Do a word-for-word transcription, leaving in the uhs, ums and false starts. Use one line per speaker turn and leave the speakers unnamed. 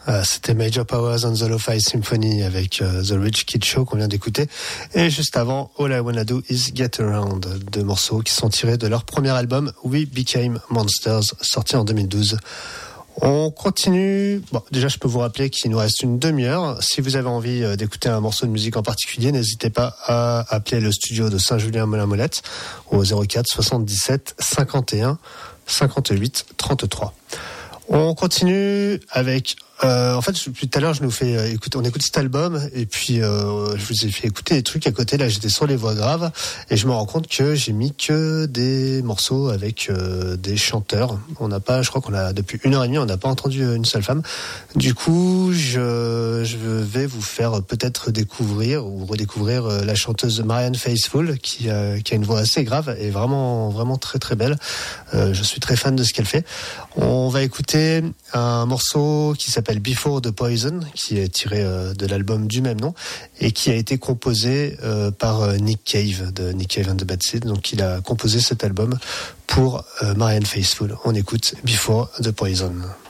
Euh, c'était Major Powers and the Lo-Fi Symphony avec euh, The Rich Kid Show qu'on vient d'écouter. Et juste avant, All I Wanna Do Is Get Around, deux morceaux qui sont tirés de leur premier album We Became Monsters, sorti en deux mille douze. On continue. Bon, déjà, je peux vous rappeler qu'il nous reste une demi-heure. Si vous avez envie d'écouter un morceau de musique en particulier, n'hésitez pas à appeler le studio de Saint-Julien-Molin-Molette au zéro quatre soixante-dix-sept cinquante et un cinquante-huit trente-trois. On continue avec... Euh, en fait, depuis tout à l'heure, je nous fais euh, écouter, on écoute cet album et puis euh, je vous ai fait écouter des trucs à côté. Là, j'étais sur les voix graves et je me rends compte que j'ai mis que des morceaux avec euh, des chanteurs. On n'a pas, je crois qu'on a depuis une heure et demie, on n'a pas entendu une seule femme. Du coup, je, je vais vous faire peut-être découvrir ou redécouvrir euh, la chanteuse Marianne Faithfull qui, euh, qui a une voix assez grave et vraiment, vraiment très très belle. Euh, je suis très fan de ce qu'elle fait. On va écouter un morceau qui s'appelle Before the Poison, qui est tiré euh, de l'album du même nom et qui a été composé euh, par euh, Nick Cave de Nick Cave and the Bad Seeds. Donc il a composé cet album pour euh, Marianne Faithfull. On écoute Before the Poison.